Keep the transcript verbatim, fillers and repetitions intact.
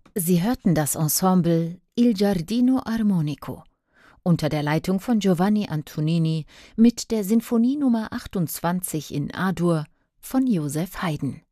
Sie hörten das Ensemble Il Giardino Armonico unter der Leitung von Giovanni Antonini mit der Sinfonie Nummer achtundzwanzig in A-Dur von Joseph Haydn.